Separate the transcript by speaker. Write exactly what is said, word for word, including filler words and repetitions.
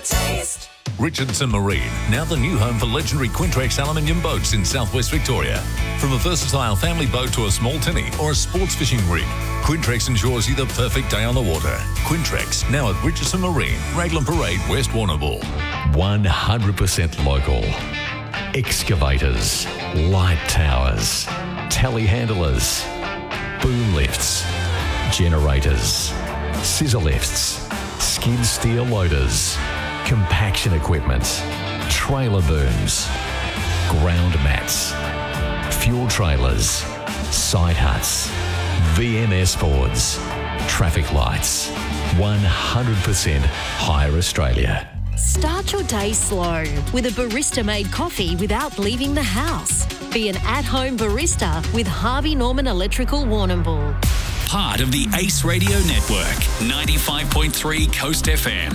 Speaker 1: taste.
Speaker 2: Richardson Marine, now the new home for legendary Quintrex aluminium boats in southwest Victoria. From a versatile family boat to a small tinny or a sports fishing rig, Quintrex ensures you the perfect day on the water. Quintrex, now at Richardson Marine, Raglan Parade, West Warrnambool.
Speaker 3: one hundred percent local. Excavators, light towers, telehandlers, boom lifts, generators, scissor lifts, skid steer loaders, compaction equipment, trailer booms, ground mats, fuel trailers, side huts, V M S boards, traffic lights. one hundred percent Hire Australia.
Speaker 4: Start your day slow with a barista-made coffee without leaving the house. Be an at-home barista with Harvey Norman Electrical Warrnambool.
Speaker 5: Part of the Ace Radio Network, ninety-five point three Coast F M.